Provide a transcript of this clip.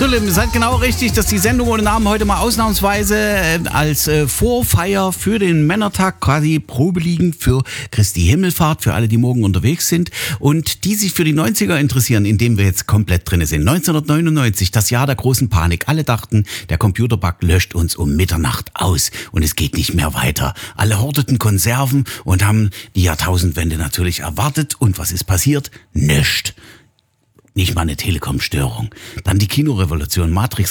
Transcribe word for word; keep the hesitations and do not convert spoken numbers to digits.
So, Lieben, seid genau richtig, dass die Sendung ohne Namen heute mal ausnahmsweise äh, als äh, Vorfeier für den Männertag quasi Probe liegen für Christi Himmelfahrt, für alle, die morgen unterwegs sind und die sich für die neunziger interessieren, in dem wir jetzt komplett drin sind. neunzehnhundertneunundneunzig, das Jahr der großen Panik. Alle dachten, der Computerbug löscht uns um Mitternacht aus und es geht nicht mehr weiter. Alle horteten Konserven und haben die Jahrtausendwende natürlich erwartet. Und was ist passiert? Nischt. Nicht mal eine Telekom-Störung. Dann die Kinorevolution, Matrix